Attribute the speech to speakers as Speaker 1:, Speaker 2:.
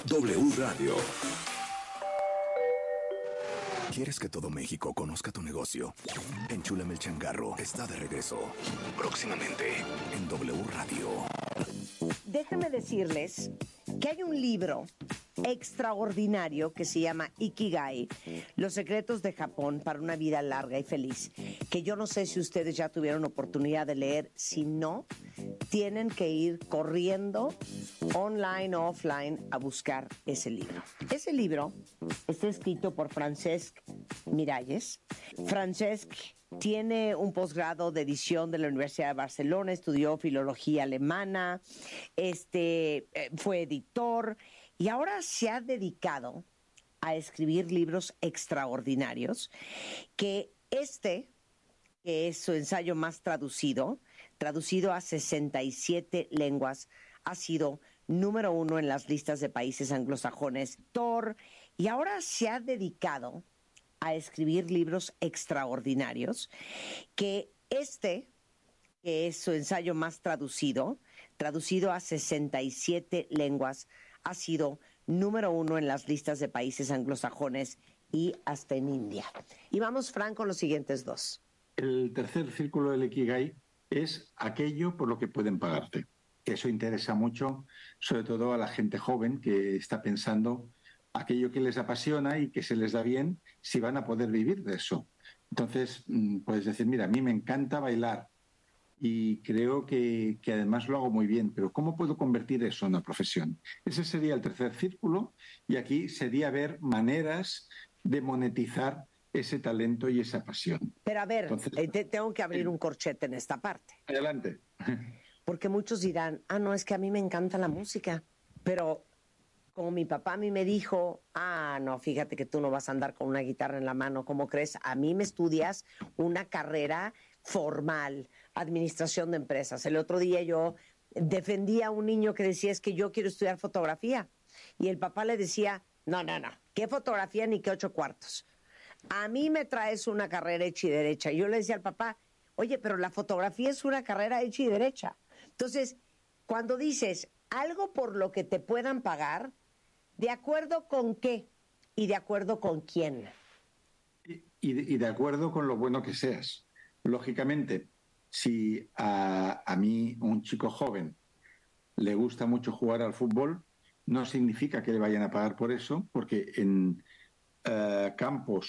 Speaker 1: W Radio. ¿Quieres que todo México conozca tu negocio? Enchúlame el changarro está de regreso. Próximamente en W Radio.
Speaker 2: Déjenme decirles que hay un libro extraordinario que se llama Ikigai, Los secretos de Japón para una vida larga y feliz, que yo no sé si ustedes ya tuvieron oportunidad de leer. Si no, tienen que ir corriendo online o offline a buscar ese libro. Ese libro está escrito por Francesc Miralles. Francesc tiene un posgrado de edición de la Universidad de Barcelona, estudió filología alemana, fue editor y ahora se ha dedicado a escribir libros extraordinarios, que es su ensayo más traducido a 67 lenguas, ha sido número 1 en las listas de países anglosajones, y ahora se ha dedicado a escribir libros extraordinarios, que es su ensayo más traducido a 67 lenguas, ha sido número 1 en las listas de países anglosajones y hasta en India. Y vamos, Fran, con los siguientes dos.
Speaker 3: El tercer círculo del Ikigai es aquello por lo que pueden pagarte. Eso interesa mucho, sobre todo a la gente joven que está pensando aquello que les apasiona y que se les da bien, si van a poder vivir de eso. Entonces, puedes decir, mira, a mí me encanta bailar y creo que además lo hago muy bien, pero ¿cómo puedo convertir eso en una profesión? Ese sería el tercer círculo, y aquí sería ver maneras de monetizar ese talento y esa pasión.
Speaker 2: Pero a ver, tengo que abrir un corchete en esta parte.
Speaker 3: Adelante.
Speaker 2: Porque muchos dirán, no, es que a mí me encanta la música, pero como mi papá a mí me dijo, no, fíjate que tú no vas a andar con una guitarra en la mano, ¿cómo crees? A mí me estudias una carrera formal, administración de empresas. El otro día yo defendía a un niño que decía, es que yo quiero estudiar fotografía. Y el papá le decía, no, ¿qué fotografía ni qué 8 cuartos? A mí me traes una carrera hecha y derecha. Y yo le decía al papá, oye, pero la fotografía es una carrera hecha y derecha. Entonces, cuando dices algo por lo que te puedan pagar, ¿de acuerdo con qué? ¿Y de acuerdo con quién?
Speaker 3: Y de acuerdo con lo bueno que seas. Lógicamente, si a mí, un chico joven, le gusta mucho jugar al fútbol, no significa que le vayan a pagar por eso, porque en campos